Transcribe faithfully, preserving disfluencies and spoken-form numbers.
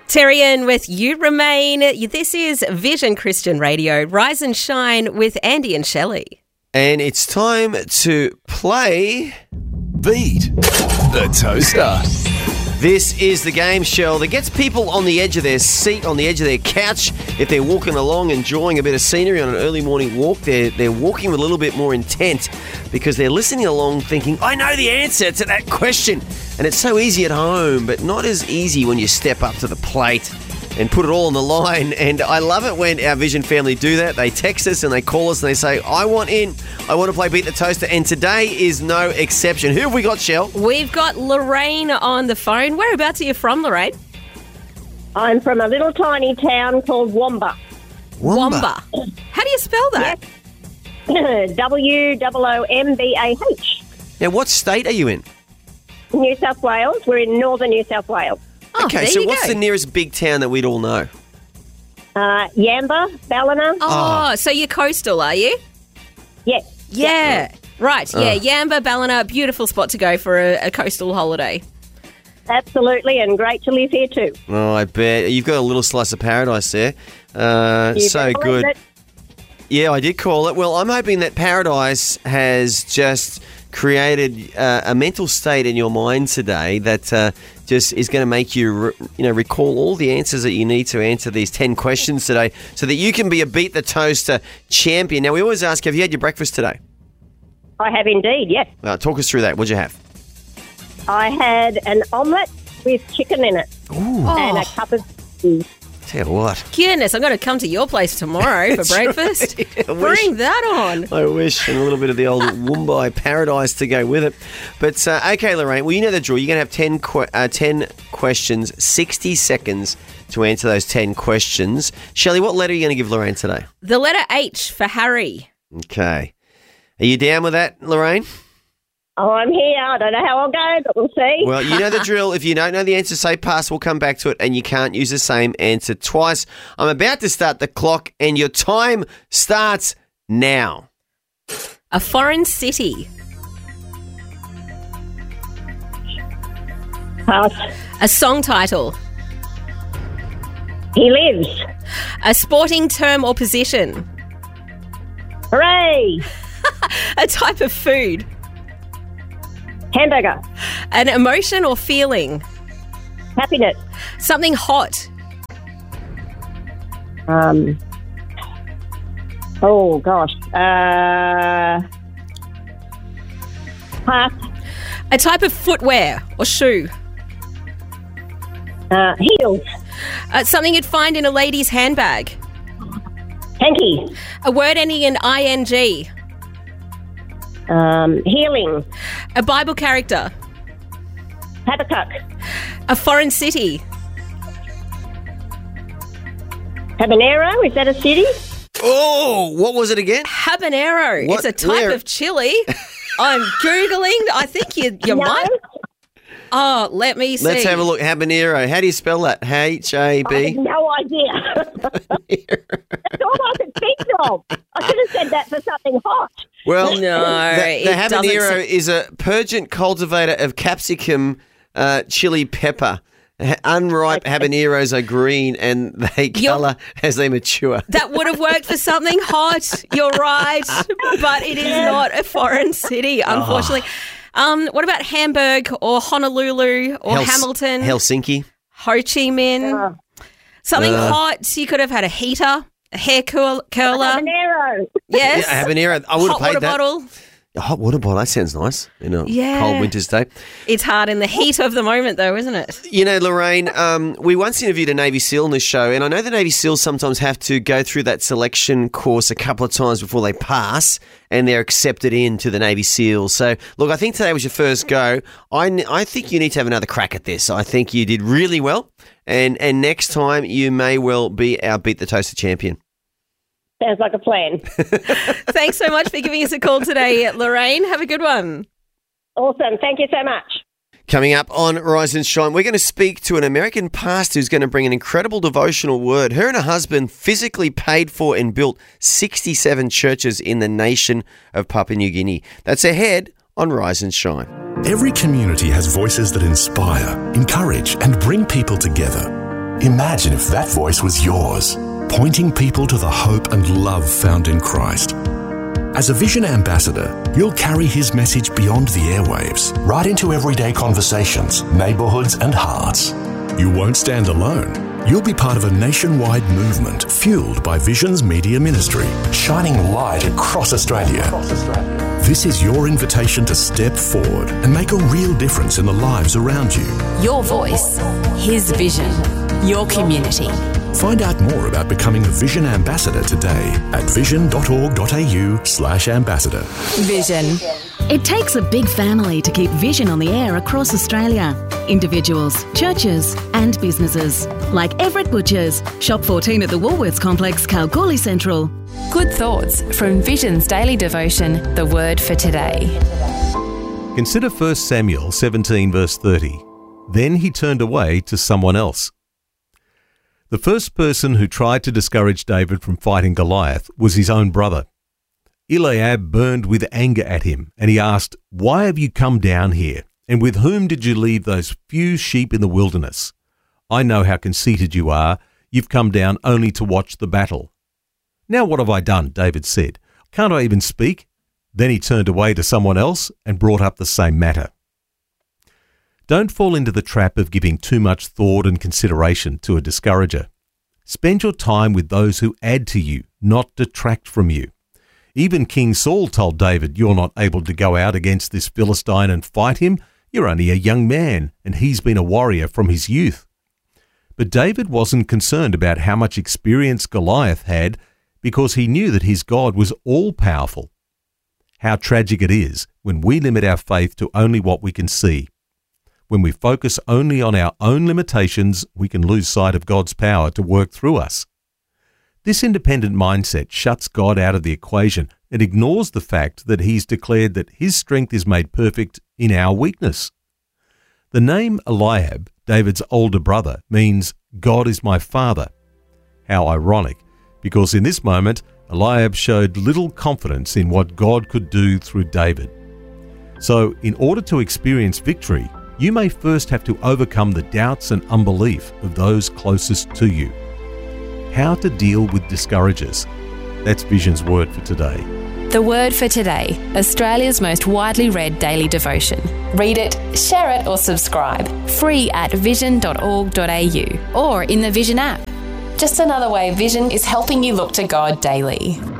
Terry Ann with You Remain. This is Vision Christian Radio. Rise and Shine with Andy and Shelley. And it's time to play Beat the Toaster. This is the game, Shell, that gets people on the edge of their seat, on the edge of their couch. If they're walking along, enjoying a bit of scenery on an early morning walk, they're, they're walking with a little bit more intent because they're listening along thinking, I know the answer to that question. And it's so easy at home, but not as easy when you step up to the plate and put it all on the line. And I love it when our Vision family do that. They text us and they call us and they say, I want in, I want to play Beat the Toaster. And today is no exception. Who have we got, Shell? We've got Lorraine on the phone. Whereabouts are you from, Lorraine? I'm from a little tiny town called Wamba. Wamba. Wamba. How do you spell that? W O O M B A H. Now, what state are you in? New South Wales. We're in northern New South Wales. Oh, okay, there so you what's go. the nearest big town that we'd all know? Uh, Yamba, Ballina. Oh, so you're coastal, are you? Yes. Yeah. Right, yeah. Oh. Yamba, Ballina, beautiful spot to go for a, a coastal holiday. Absolutely, and great to live here too. Oh, I bet. You've got a little slice of paradise there. Uh, You so better good. believe it. Yeah, I did call it. Well, I'm hoping that paradise has just created uh, a mental state in your mind today that uh, just is going to make you, re- you know, recall all the answers that you need to answer these ten questions today so that you can be a Beat the Toaster champion. Now, we always ask, have you had your breakfast today? I have indeed, yes. Uh, talk us through that. What'd you have? I had an omelette with chicken in it and a Oh, cup of tea. Tell you what. goodness, I'm going to come to your place tomorrow for That's breakfast. right. I wish- Bring that on. I wish, and a little bit of the old Woombye paradise to go with it. But, uh, okay, Lorraine, well, you know the drill. You're going to have ten, que- uh, ten questions, sixty seconds to answer those ten questions. Shelley, what letter are you going to give Lorraine today? The letter H for Harry. Okay. Are you down with that, Lorraine? Oh, I'm here. I don't know how I'll go, but we'll see. Well, you know the drill. If you don't know the answer, say pass. We'll come back to it, and you can't use the same answer twice. I'm about to start the clock, and your time starts now. A foreign city. Pass. A song title. He lives. A sporting term or position. Hooray! A type of food. Hamburger. An emotion or feeling. Happiness. Something hot. Um. Oh, gosh. Uh. Pass. A type of footwear or shoe. Uh, heels. Uh, something you'd find in a lady's handbag. Hanky. A word ending in ing. Um, healing. A Bible character. Habakkuk. A foreign city. Habanero. Is that a city? Oh, what was it again? Habanero. What? It's a type Where? of chili. I'm Googling. I think you, you No. might. Oh, let me see. Let's have a look. Habanero. How do you spell that? H A I have B? no idea. That's all I could think of. I could have said that for something hot. Well, No, the, it the doesn't habanero say- is a purgent cultivator of capsicum, uh, chili pepper. Ha- Unripe habaneros are green and they You're- colour as they mature. That would have worked for something hot. You're right. But it is not a foreign city, unfortunately. Um, what about Hamburg or Honolulu or Hels- Hamilton? Helsinki. Ho Chi Minh. Something Uh. hot. You could have had a heater, a hair curl- curler. Habanero. Yes. Yeah, habanero. I would have Hot paid water that. bottle. A hot water bottle. That sounds nice. In a Yeah. cold winter's day. It's hard in the heat of the moment, though, isn't it? You know, Lorraine, um, we once interviewed a Navy SEAL on this show, and I know the Navy SEALs sometimes have to go through that selection course a couple of times before they pass and they're accepted into the Navy SEALs. So, look, I think today was your first go. I, n- I think you need to have another crack at this. I think you did really well, and, and next time you may well be our Beat the Toaster champion. Sounds like a plan. Thanks so much for giving us a call today, Lorraine. Have a good one. Awesome. Thank you so much. Coming up on Rise and Shine, we're going to speak to an American pastor who's going to bring an incredible devotional word. Her and her husband physically paid for and built sixty-seven churches in the nation of Papua New Guinea. That's ahead on Rise and Shine. Every community has voices that inspire, encourage, and bring people together. Imagine if that voice was yours, pointing people to the hope and love found in Christ. As a Vision Ambassador, you'll carry his message beyond the airwaves, right into everyday conversations, neighbourhoods and hearts. You won't stand alone. You'll be part of a nationwide movement fueled by Vision's media ministry, shining light across Australia. This is your invitation to step forward and make a real difference in the lives around you. Your voice, his vision, your community. Find out more about becoming a Vision Ambassador today at vision.org.au slash ambassador. Vision. It takes a big family to keep Vision on the air across Australia. Individuals, churches and businesses. Like Everett Butchers, Shop fourteen at the Woolworths Complex, Kalgoorlie Central. Good thoughts from Vision's daily devotion, The Word for Today. Consider First Samuel seventeen verse thirty. Then he turned away to someone else. The first person who tried to discourage David from fighting Goliath was his own brother. Eliab burned with anger at him, and he asked, "Why have you come down here? And with whom did you leave those few sheep in the wilderness? I know how conceited you are. You've come down only to watch the battle." "Now what have I done?" David said. "Can't I even speak?" Then he turned away to someone else and brought up the same matter. Don't fall into the trap of giving too much thought and consideration to a discourager. Spend your time with those who add to you, not detract from you. Even King Saul told David, "You're not able to go out against this Philistine and fight him. You're only a young man, and he's been a warrior from his youth." But David wasn't concerned about how much experience Goliath had, because he knew that his God was all-powerful. How tragic it is when we limit our faith to only what we can see. When we focus only on our own limitations, we can lose sight of God's power to work through us. This independent mindset shuts God out of the equation and ignores the fact that he's declared that his strength is made perfect in our weakness. The name Eliab, David's older brother, means God is my father. How ironic, because in this moment, Eliab showed little confidence in what God could do through David. So, in order to experience victory, you may first have to overcome the doubts and unbelief of those closest to you. How to deal with discouragers. That's Vision's Word for today. The Word for Today, Australia's most widely read daily devotion. Read it, share it or subscribe. Free at vision dot org dot a u or in the Vision app. Just another way Vision is helping you look to God daily.